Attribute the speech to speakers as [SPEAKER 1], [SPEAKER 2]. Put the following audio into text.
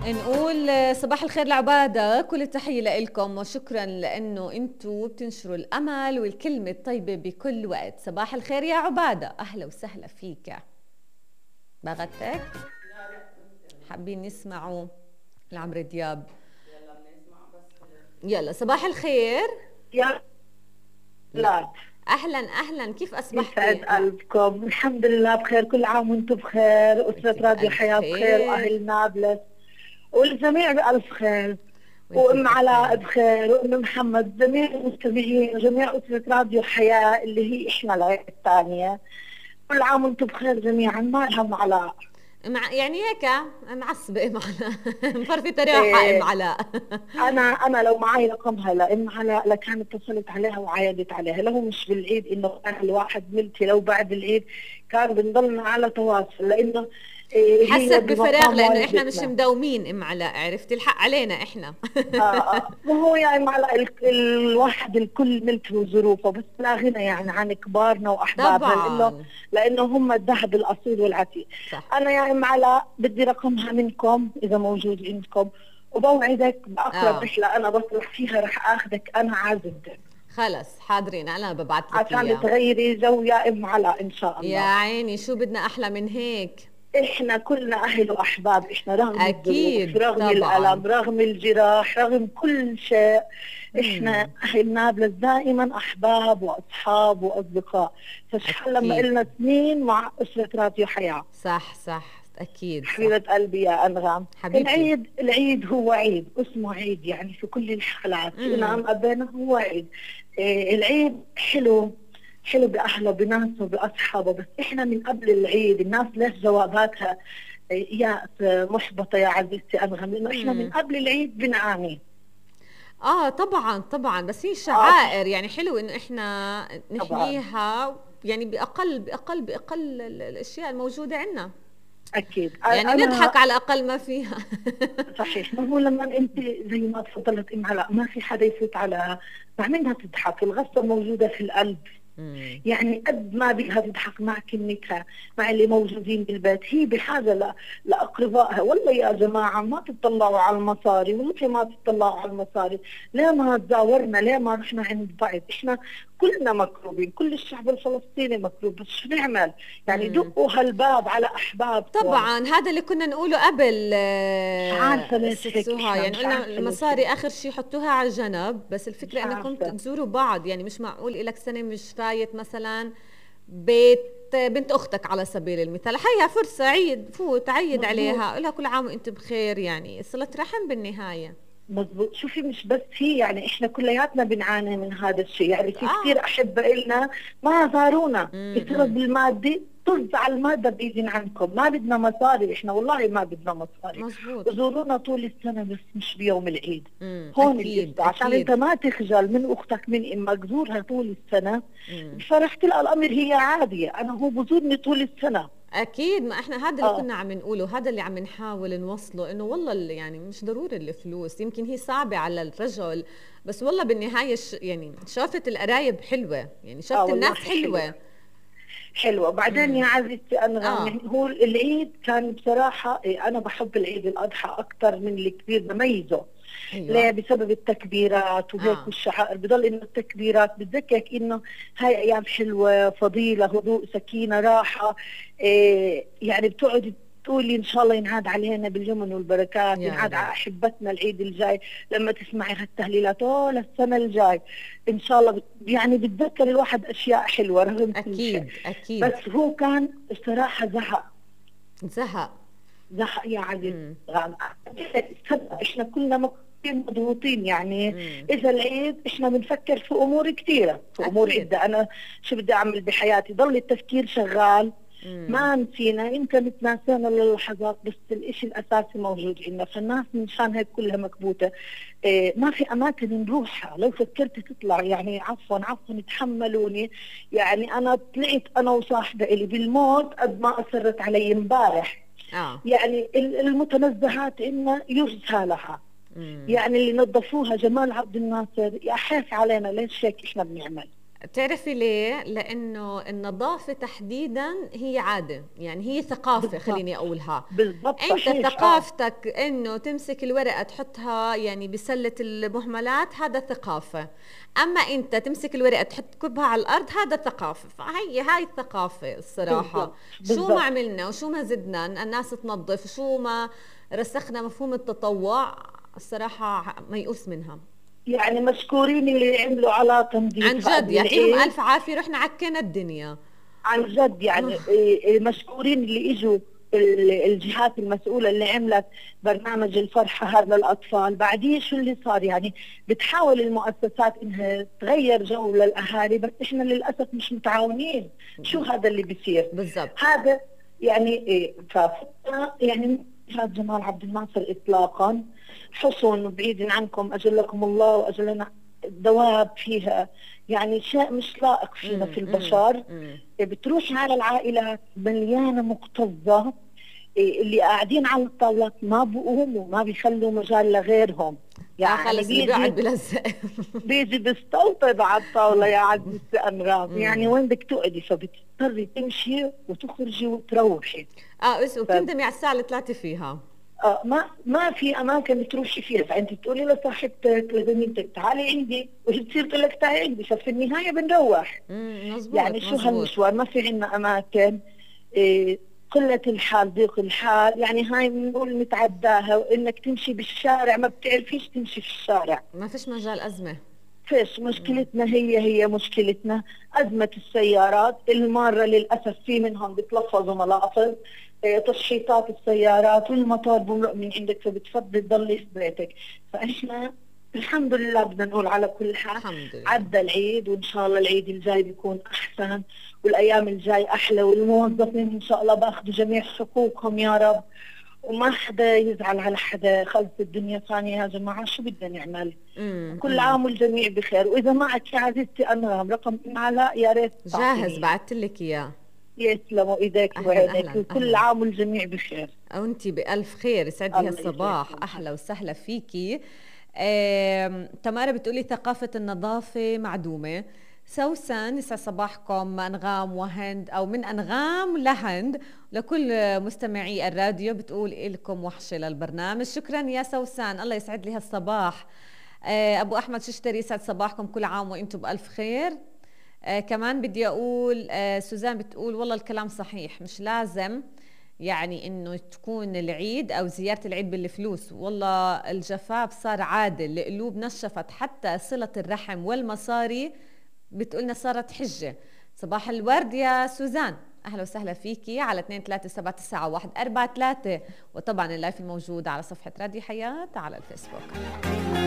[SPEAKER 1] نقول صباح الخير لعبادة، كل التحية لإلكم وشكرا لأنه أنتوا بتنشروا الأمل والكلمة الطيبة بكل وقت. صباح الخير يا عبادة، أهلا وسهلا فيك. بغتك حابين نسمعوا لعمرو دياب. يلا صباح الخير
[SPEAKER 2] يا
[SPEAKER 1] يا
[SPEAKER 2] لا.
[SPEAKER 1] أهلا أهلا، كيف
[SPEAKER 2] يسعد
[SPEAKER 1] أصبحتي؟
[SPEAKER 2] قلبكم، الحمد لله بخير، كل عام وانتم بخير،
[SPEAKER 1] وانت
[SPEAKER 2] أسرة راديو
[SPEAKER 1] بألف
[SPEAKER 2] حياة بخير،
[SPEAKER 1] خير.
[SPEAKER 2] وأهل نابلس والجميع بألف خير،
[SPEAKER 1] وانت
[SPEAKER 2] وأم
[SPEAKER 1] بألف
[SPEAKER 2] علاء
[SPEAKER 1] خير.
[SPEAKER 2] بخير، وأم محمد، جميع المستمعين وجميع أسرة راديو حياة اللي هي إحنا العيلة الثانية. كل عام وانتم بخير جميعا. ما لهم علاء.
[SPEAKER 1] يعني هيك معصبة معنا مفرفة راحة أم
[SPEAKER 2] إيه،
[SPEAKER 1] علاء.
[SPEAKER 2] أنا لو معي رقمها لأم علاء لكانت اتصلت عليها وعايدت عليها، لو مش بالعيد إنه كان الواحد ملتي، لو بعد العيد كان بنضلنا على تواصل، لأنه
[SPEAKER 1] حست
[SPEAKER 2] هي
[SPEAKER 1] بفراغ
[SPEAKER 2] بمقام
[SPEAKER 1] لانه احنا مش
[SPEAKER 2] والدتنا.
[SPEAKER 1] مداومين ام علاء، عرفتي الحق علينا احنا.
[SPEAKER 2] وهو يعني مع الواحد الكل ملته وظروفه، بس لا غنى يعني عن كبارنا واحبابنا،
[SPEAKER 1] طبعا.
[SPEAKER 2] لانه هم الذهب الاصيل والعتيق.
[SPEAKER 1] صح.
[SPEAKER 2] انا يا ام علاء بدي رقمها منكم اذا موجود عندكم، وبوعدك باقرب
[SPEAKER 1] اه
[SPEAKER 2] رحله انا بطلع فيها رح اخذك انا عازمتك
[SPEAKER 1] خلص حاضرين، انا ببعت لك
[SPEAKER 2] عشان
[SPEAKER 1] اياه.
[SPEAKER 2] تغيري جو يا ام علاء ان شاء
[SPEAKER 1] يا
[SPEAKER 2] الله.
[SPEAKER 1] عيني شو بدنا احلى من هيك.
[SPEAKER 2] احنا كلنا اهل واحباب، احنا رغم الظروف،
[SPEAKER 1] اكيد
[SPEAKER 2] رغم
[SPEAKER 1] طبعا.
[SPEAKER 2] الالم، رغم الجراح، رغم كل شيء، احنا
[SPEAKER 1] امم.
[SPEAKER 2] اهل نابلس دائما احباب واصحاب واصدقاء. فشحال لما
[SPEAKER 1] اكيد.
[SPEAKER 2] إلنا سنين مع اسره راديو حياه.
[SPEAKER 1] صح صح اكيد
[SPEAKER 2] حبيبه
[SPEAKER 1] صح.
[SPEAKER 2] قلبي يا انغام.
[SPEAKER 1] حبيبتي.
[SPEAKER 2] العيد هو عيد، اسمه عيد يعني في كل الحالات، شئنا
[SPEAKER 1] امم.
[SPEAKER 2] ام ابينا هو عيد. إيه، العيد حلو، حلو باهله بناسه باصحابه، بس احنا من قبل العيد الناس ليش جواباتها يا محبطة يا عزيزتي أنغم، لأنه إحنا من
[SPEAKER 1] امم.
[SPEAKER 2] قبل العيد بنعاني.
[SPEAKER 1] اه طبعا طبعا، بس هي
[SPEAKER 2] آه
[SPEAKER 1] شعائر يعني حلو انه احنا
[SPEAKER 2] طبعا.
[SPEAKER 1] نحييها يعني باقل الاشياء الموجوده عندنا.
[SPEAKER 2] أكيد
[SPEAKER 1] يعني
[SPEAKER 2] أنا.
[SPEAKER 1] نضحك على اقل ما فيها.
[SPEAKER 2] صحيح، ما هو لما أنت زي ما تفضلت أم علاء ما في حدا يفوت على، مع منها تضحك، الغصة موجودة في القلب.
[SPEAKER 1] امم.
[SPEAKER 2] يعني قد ما بدها تضحك مع كنتها مع اللي موجودين بالبيت، هي بحاجة لأقربائها. والله يا جماعة ما تطلعوا على المصاري، ومثل ما تطلعوا على المصاري ليه ما تزاورنا، ليه ما رحنا عند بعض. احنا كلنا مكروبين، كل الشعب الفلسطيني مكروب، بس شو نعمل؟ يعني
[SPEAKER 1] امم.
[SPEAKER 2] دقوا هالباب على أحبابكم.
[SPEAKER 1] طبعا هذا اللي كنا نقوله قبل
[SPEAKER 2] مش عارفة ليش
[SPEAKER 1] الست
[SPEAKER 2] هيك،
[SPEAKER 1] سهى،
[SPEAKER 2] احنا
[SPEAKER 1] يعني
[SPEAKER 2] مش
[SPEAKER 1] قلنا
[SPEAKER 2] عارفة ليش
[SPEAKER 1] المصاري
[SPEAKER 2] هيك.
[SPEAKER 1] اخر شيء حطوها على جنب، بس
[SPEAKER 2] مش
[SPEAKER 1] الفكره انكم
[SPEAKER 2] عارفة.
[SPEAKER 1] تزوروا بعض. يعني مش معقول إلك سنه مش فايت مثلا بيت بنت اختك على سبيل المثال، حيها فرصه عيد، فوت عيد
[SPEAKER 2] مظبوط.
[SPEAKER 1] عليها، قولها كل عام وانت بخير، يعني صله رحم بالنهايه.
[SPEAKER 2] مظبوط. شوفي مش بس هي، يعني احنا كلياتنا بنعاني من هذا الشيء، يعني في
[SPEAKER 1] اه.
[SPEAKER 2] كثير احبة إلنا ما زارونا
[SPEAKER 1] امم.
[SPEAKER 2] بسبب المادي. طز على المادة بإذن عنكم، ما بدنا مصاري، احنا والله ما بدنا مصاري.
[SPEAKER 1] مزبوط.
[SPEAKER 2] زورونا طول السنة بس مش بيوم العيد. هون
[SPEAKER 1] اكيد
[SPEAKER 2] القصة، عشان انت
[SPEAKER 1] اكيد.
[SPEAKER 2] ما تخجل من اختك من امك، زورها طول السنة.
[SPEAKER 1] امم.
[SPEAKER 2] فرح تلقى الامر هي عادية، انا هو بزورني طول السنة.
[SPEAKER 1] اكيد، ما احنا هذا اللي
[SPEAKER 2] اه
[SPEAKER 1] كنا عم نقوله، هذا اللي عم نحاول نوصله، انه والله يعني مش ضروري الفلوس، يمكن هي صعبة على الرجل، بس والله بالنهاية يعني شافة القرايب حلوة، يعني
[SPEAKER 2] اه
[SPEAKER 1] شافة
[SPEAKER 2] والله
[SPEAKER 1] الناس
[SPEAKER 2] حلوة.
[SPEAKER 1] حلوة.
[SPEAKER 2] حلوة. بعدين يا
[SPEAKER 1] امم.
[SPEAKER 2] عزيزتي أنغام،
[SPEAKER 1] اه.
[SPEAKER 2] يعني هو العيد كان بصراحة أنا بحب العيد الأضحى أكثر من الكبير، بميزه.
[SPEAKER 1] ايوه.
[SPEAKER 2] ليه؟ بسبب التكبيرات وهيك
[SPEAKER 1] اه.
[SPEAKER 2] والشعائر، بضل إنه التكبيرات بتذكرك إنه هاي أيام حلوة، فضيلة، هدوء، سكينة، راحة. إيه يعني بتقعد تقولي إن شاء الله ينعاد علينا باليمن والبركات،
[SPEAKER 1] يا
[SPEAKER 2] ينعاد
[SPEAKER 1] رب.
[SPEAKER 2] على أحبتنا العيد الجاي. لما تسمعي هالتهليلات أوه للسنة الجاي إن شاء الله، يعني بتذكر الواحد أشياء حلوة رغم كل شيء.
[SPEAKER 1] اكيد اكيد.
[SPEAKER 2] بس هو كان الصراحة زهق.
[SPEAKER 1] زهق.
[SPEAKER 2] زهق يا عزيز.
[SPEAKER 1] امم.
[SPEAKER 2] احنا كلنا مضغوطين يعني.
[SPEAKER 1] امم.
[SPEAKER 2] اذا العيد احنا بنفكر في امور كثيرة، في امور
[SPEAKER 1] اكيد.
[SPEAKER 2] عدة. انا شو بدي اعمل بحياتي، ضل التفكير شغال.
[SPEAKER 1] امم.
[SPEAKER 2] ما نسينا، يمكن تناسينا للحظات، بس الاشي الاساسي موجود عندنا. فالناس من هيك كلها مكبوتة. إيه، ما في اماكن نروحها. لو فكرت تطلع يعني عفوا عفوا تحملوني، يعني انا طلعت انا وصاحبة الي بالموت قد ما اصرت علي امبارح.
[SPEAKER 1] اه.
[SPEAKER 2] يعني المتنزهات إن يرثى لها.
[SPEAKER 1] امم.
[SPEAKER 2] يعني اللي نظفوها جمال عبد الناصر، يا حيف علينا ليش هيك إحنا بنعمل.
[SPEAKER 1] تعرفي ليه؟ لأنه النظافة تحديدا هي عادة، يعني هي ثقافة،
[SPEAKER 2] بالضبط
[SPEAKER 1] خليني أقولها.
[SPEAKER 2] بالضبط
[SPEAKER 1] أنت
[SPEAKER 2] صحيح
[SPEAKER 1] ثقافتك إنه تمسك الورقة تحطها يعني بسلة المهملات، هذا ثقافة. أما أنت تمسك الورقة تحط كبها على الأرض، هذا ثقافة. فهي هاي الثقافة الصراحة.
[SPEAKER 2] بالضبط
[SPEAKER 1] شو ما
[SPEAKER 2] بالضبط.
[SPEAKER 1] عملنا وشو ما زدنا الناس تنظف، شو ما رسخنا مفهوم التطوع، الصراحة ميؤوس منها.
[SPEAKER 2] يعني مشكورين اللي عملوا على
[SPEAKER 1] عن
[SPEAKER 2] تنظيفها
[SPEAKER 1] جد
[SPEAKER 2] قبل
[SPEAKER 1] يعطيهم
[SPEAKER 2] العيد.
[SPEAKER 1] ألف عافية، رحنا عكينا الدنيا.
[SPEAKER 2] عن جد يعني مشكورين اللي اجوا الجهات المسؤولة اللي عملت برنامج الفرحة هذا للأطفال. بعدين شو اللي صار؟ يعني بتحاول المؤسسات إنها تغير جو للأهالي، بس إحنا للأسف مش متعاونين. شو هذا اللي بيصير؟
[SPEAKER 1] بالضبط.
[SPEAKER 2] هذا يعني يعني جهات جمال عبد الناصر إطلاقا حصن بعيد عنكم أجلكم الله وأجلنا، دواب فيها يعني شيء مش لائق فينا في البشر. بتروح على العائلات مليانة مكتظة، اللي قاعدين على الطاولات ما بقوموا، ما بيخلوا مجال لغيرهم. يعني
[SPEAKER 1] خلص اللي بيقعد بلزق.
[SPEAKER 2] بيجي بيستوطب على الطاولة يا عزيزتي أنغام. يعني وين بدك تقعدي؟ فبتضطري تمشي وتخرجي وتروحي.
[SPEAKER 1] وتندمي على الساعة اللي طلعتي فيها.
[SPEAKER 2] ما في اماكن تروحي فيها، فانت بتقولي لصاحبتك لزميلتك تعالي عندي، وهي بتصير تقول لك تعالي عندي، ففي النهايه بنروح.
[SPEAKER 1] مزبوط
[SPEAKER 2] يعني شو
[SPEAKER 1] مزبوط.
[SPEAKER 2] هالمشوار؟ ما في عندنا اماكن. قلة الحال ضيق الحال، يعني هاي بنقول نتعداها، وانك تمشي بالشارع ما بتعرفيش تمشي في الشارع.
[SPEAKER 1] ما فيش مجال أزمة.
[SPEAKER 2] فيش. مشكلتنا هي مشكلتنا أزمة السيارات المارة. للأسف في منهم بتلفظوا ملافظ تشحيطات السيارات، والمطار بمرق من عندك، فبتفضل تضلي في بيتك. فإحنا الحمد لله بدنا نقول على كل حال عدى العيد، وإن شاء الله العيد الجاي بيكون أحسن، والأيام الجاي أحلى، والموظفين إن شاء الله بأخذوا جميع حقوقهم يا رب، وما حدا يزعل على حدا. خلص الدنيا ثانية يا جماعة، شو بدنا نعمل؟ كل عام والجميع بخير. وإذا معك يا عزيزتي أنغام رقم علاء يا ريت
[SPEAKER 1] جاهز، بعثت لك إياه.
[SPEAKER 2] يسلموا إيديك وعينك، وكل عام والجميع بخير.
[SPEAKER 1] وأنتِ بألف خير، يسعد لي هالصباح. أهلا وسهلا فيكي. تمارا بتقولي ثقافة النظافة معدومة. سوسن يسعد صباحكم. أنغام وهند، أو من أنغام لهند، لكل مستمعي الراديو بتقول إلكم وحشة للبرنامج. شكرا يا سوسن، الله يسعد لي هالصباح. أبو أحمد ششتري يسعد صباحكم، كل عام وإنتم بألف خير. كمان بدي أقول سوزان بتقول والله الكلام صحيح، مش لازم يعني إنه تكون العيد أو زيارة العيد بالفلوس. والله الجفاف صار عادة، القلوب نشفت، حتى صلة الرحم والمصاري بتقولنا صارت حجة. صباح الورد يا سوزان، أهلا وسهلا فيكي على 2379143، وطبعا اللايف الموجود على صفحة راديو حياة على الفيسبوك.